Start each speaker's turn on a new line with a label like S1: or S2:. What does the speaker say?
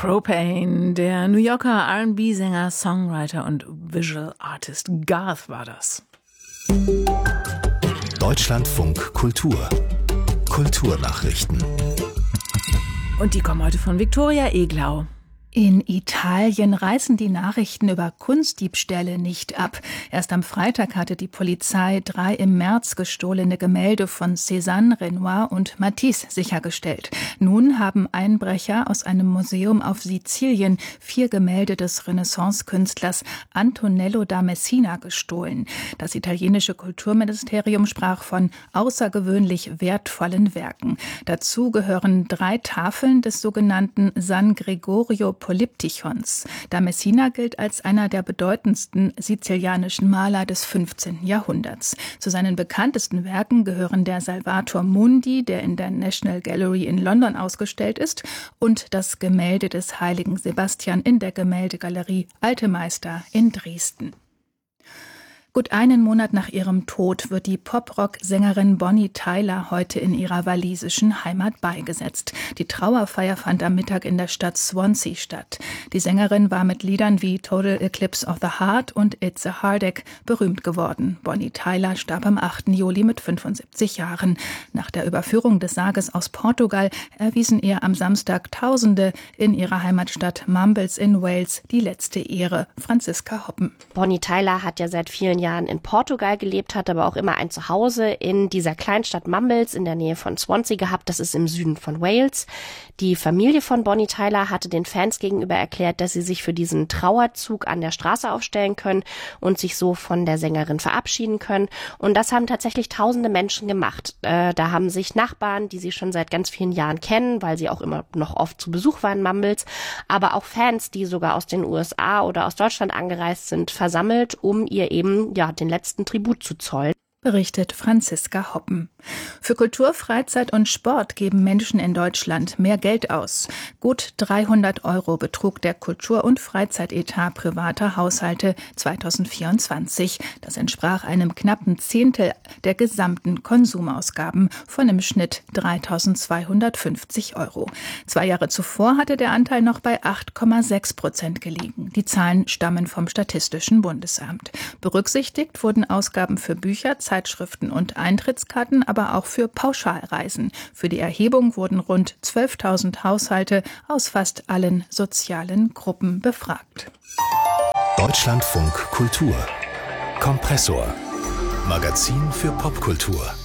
S1: Propane, der New Yorker R&B-Sänger, Songwriter und Visual Artist Garth war das.
S2: Deutschlandfunk Kultur. Kulturnachrichten.
S1: Und die kommen heute von Viktoria Eglau.
S3: In Italien reißen die Nachrichten über Kunstdiebstähle nicht ab. Erst am Freitag hatte die Polizei 3 im März gestohlene Gemälde von Cézanne, Renoir und Matisse sichergestellt. Nun haben Einbrecher aus einem Museum auf Sizilien 4 Gemälde des Renaissance-Künstlers Antonello da Messina gestohlen. Das italienische Kulturministerium sprach von außergewöhnlich wertvollen Werken. Dazu gehören 3 Tafeln des sogenannten San Gregorio Polyptychons. Da Messina gilt als einer der bedeutendsten sizilianischen Maler des 15. Jahrhunderts. Zu seinen bekanntesten Werken gehören der Salvator Mundi, der in der National Gallery in London ausgestellt ist, und das Gemälde des heiligen Sebastian in der Gemäldegalerie Alte Meister in Dresden. Gut einen Monat nach ihrem Tod wird die Pop-Rock-Sängerin Bonnie Tyler heute in ihrer walisischen Heimat beigesetzt. Die Trauerfeier fand am Mittag in der Stadt Swansea statt. Die Sängerin war mit Liedern wie Total Eclipse of the Heart und It's a Heartache berühmt geworden. Bonnie Tyler starb am 8. Juli mit 75 Jahren. Nach der Überführung des Sarges aus Portugal erwiesen ihr am Samstag Tausende in ihrer Heimatstadt Mumbles in Wales die letzte Ehre. Franziska Hoppen.
S4: Bonnie Tyler hat ja seit vielen Jahren in Portugal gelebt, hat aber auch immer ein Zuhause in dieser Kleinstadt Mumbles in der Nähe von Swansea gehabt. Das ist im Süden von Wales. Die Familie von Bonnie Tyler hatte den Fans gegenüber erklärt, dass sie sich für diesen Trauerzug an der Straße aufstellen können und sich so von der Sängerin verabschieden können. Und das haben tatsächlich tausende Menschen gemacht. Da haben sich Nachbarn, die sie schon seit ganz vielen Jahren kennen, weil sie auch immer noch oft zu Besuch waren in Mumbles, aber auch Fans, die sogar aus den USA oder aus Deutschland angereist sind, versammelt, um ihr eben den letzten Tribut zu zollen.
S3: Berichtet Franziska Hoppen. Für Kultur, Freizeit und Sport geben Menschen in Deutschland mehr Geld aus. Gut 300 € betrug der Kultur- und Freizeitetat privater Haushalte 2024. Das entsprach einem knappen Zehntel der gesamten Konsumausgaben von im Schnitt 3.250 €. 2 Jahre zuvor hatte der Anteil noch bei 8,6% gelegen. Die Zahlen stammen vom Statistischen Bundesamt. Berücksichtigt wurden Ausgaben für Bücher, Zeitschriften und Eintrittskarten, aber auch für Pauschalreisen. Für die Erhebung wurden rund 12.000 Haushalte aus fast allen sozialen Gruppen befragt.
S2: Deutschlandfunk Kultur. Kompressor. Magazin für Popkultur.